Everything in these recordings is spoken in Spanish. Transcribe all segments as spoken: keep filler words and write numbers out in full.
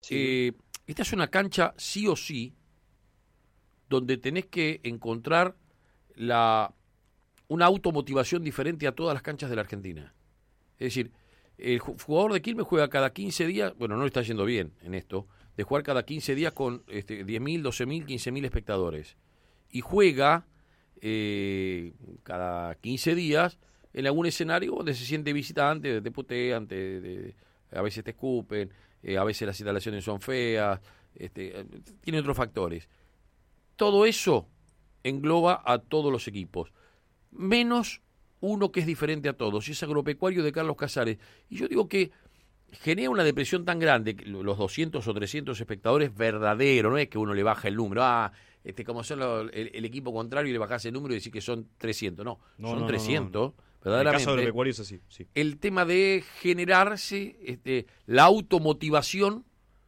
Sí. Eh, esta es una cancha sí o sí donde tenés que encontrar la, una automotivación diferente a todas las canchas de la Argentina. Es decir, el jugador de Quilmes juega cada quince días, bueno, no le está yendo bien en esto, de jugar cada quince días con este, diez mil, doce mil, quince mil espectadores. Y juega eh, cada quince días en algún escenario donde se siente visitante, te putean, te, te, a veces te escupen, eh, a veces las instalaciones son feas, este, tiene otros factores. Todo eso engloba a todos los equipos, menos uno que es diferente a todos, y es Agropecuario de Carlos Casares. Y yo digo que genera una depresión tan grande, los doscientos o trescientos espectadores verdadero, no es que uno le baja el número, ah, este, como son los, el, el equipo contrario y le bajás el número y decís que son trescientos, no, No, son no, trescientos, no, no. verdaderamente. En el caso de Agropecuario es así, sí. El tema de generarse este, la automotivación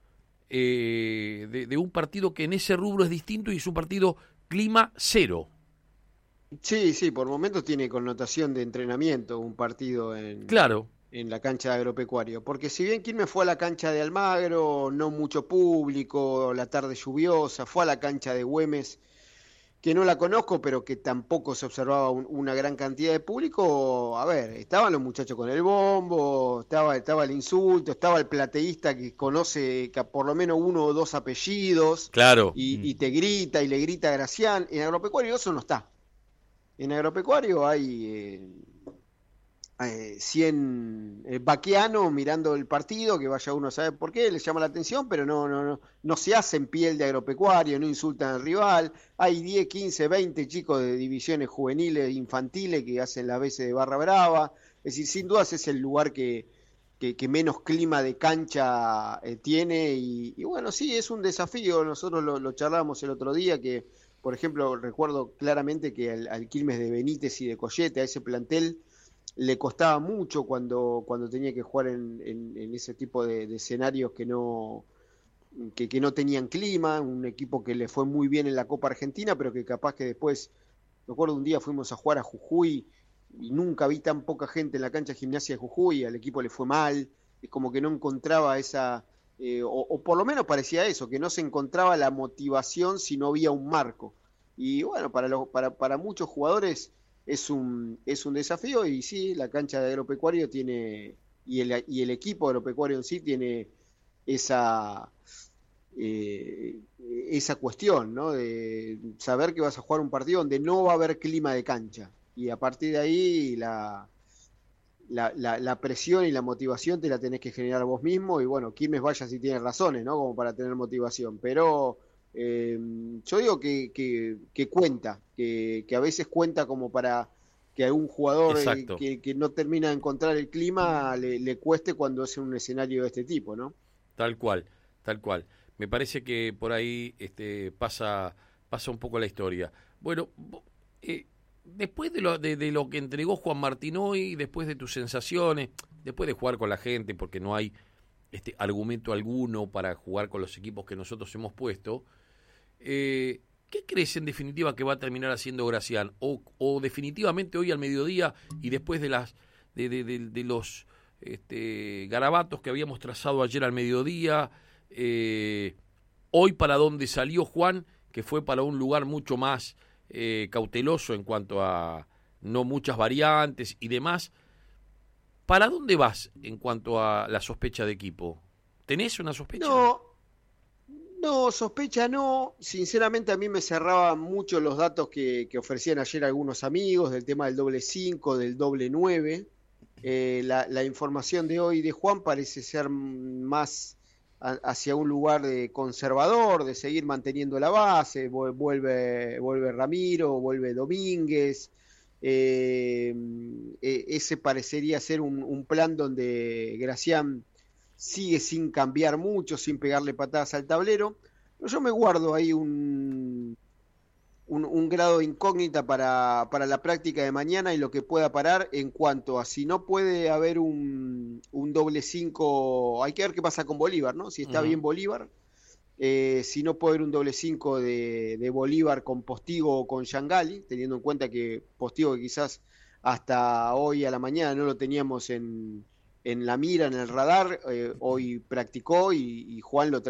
eh, de, de un partido que en ese rubro es distinto y es un partido clima cero. Sí, sí, por momentos tiene connotación de entrenamiento un partido en, Claro. en la cancha de Agropecuario, porque si bien Quilmes fue a la cancha de Almagro, no mucho público, la tarde lluviosa, fue a la cancha de Güemes, que no la conozco, pero que tampoco se observaba un, una gran cantidad de público. A ver, estaban los muchachos con el bombo, estaba, estaba el insulto, estaba el plateísta que conoce que por lo menos uno o dos apellidos, Claro. y, Mm. y te grita y le grita a Gracián. En Agropecuario eso no está. En Agropecuario hay eh, eh, cien eh, vaqueanos mirando el partido, que vaya uno a saber por qué, les llama la atención, pero no, no, no, no se hacen piel de Agropecuario, no insultan al rival. Hay diez, quince, veinte chicos de divisiones juveniles, infantiles, que hacen las veces de barra brava. Es decir, sin dudas es el lugar que, que, que menos clima de cancha eh, tiene, y, y bueno, sí, es un desafío. Nosotros lo, lo charlábamos el otro día, que por ejemplo recuerdo claramente que al, al Quilmes de Benítez y de Collete, a ese plantel, le costaba mucho cuando, cuando tenía que jugar en, en, en ese tipo de, de escenarios que no, que, que no tenían clima, un equipo que le fue muy bien en la Copa Argentina, pero que capaz que después, recuerdo un día fuimos a jugar a Jujuy y nunca vi tan poca gente en la cancha de Gimnasia de Jujuy, al equipo le fue mal, es como que no encontraba esa, eh, o, o por lo menos parecía eso, que no se encontraba la motivación si no había un marco. Y bueno, para, los, para, para muchos jugadores es un, es un desafío, y sí, la cancha de Agropecuario tiene, y el, y el equipo Agropecuario en sí tiene esa, eh, esa cuestión, ¿no? De saber que vas a jugar un partido donde no va a haber clima de cancha, y a partir de ahí la, la, la, la presión y la motivación te la tenés que generar vos mismo. Y bueno, Quilmes vaya si tiene razones, ¿no? Como para tener motivación, pero Eh, yo digo que, que, que cuenta, que, que a veces cuenta como para que a un jugador eh, Exacto. que, que no termina de encontrar el clima le, le cueste cuando es un escenario de este tipo, ¿no? Tal cual, tal cual. Me parece que por ahí este, pasa, pasa un poco la historia. Bueno, eh, después de lo, de, de lo que entregó Juan Martín hoy, después de tus sensaciones, después de jugar con la gente, porque no hay este argumento alguno para jugar con los equipos que nosotros hemos puesto, eh, ¿qué crees en definitiva que va a terminar haciendo Gracián? O, o definitivamente hoy al mediodía y después de las de, de, de, de los este, garabatos que habíamos trazado ayer al mediodía, eh, hoy para dónde salió Juan, que fue para un lugar mucho más eh, cauteloso en cuanto a no muchas variantes y demás, ¿para dónde vas en cuanto a la sospecha de equipo? ¿Tenés una sospecha? No, no, sospecha no. Sinceramente a mí me cerraban mucho los datos que, que ofrecían ayer algunos amigos del tema del doble cinco, del doble nueve. Eh, la, la información de hoy de Juan parece ser más a, hacia un lugar de conservador, de seguir manteniendo la base. Vuelve, vuelve Ramiro, vuelve Domínguez. Eh, ese parecería ser un, un plan donde Gracián sigue sin cambiar mucho, sin pegarle patadas al tablero. Pero yo me guardo ahí un, un, un grado de incógnita para, para la práctica de mañana y lo que pueda parar en cuanto a si no puede haber un, un doble cinco. Hay que ver qué pasa con Bolívar, ¿no? Si está Uh-huh. bien Bolívar. Eh, si no puede haber un doble cinco de, de Bolívar con Postigo o con Yangali, teniendo en cuenta que Postigo, que quizás hasta hoy a la mañana no lo teníamos en, en la mira, en el radar, eh, hoy practicó, y, y Juan lo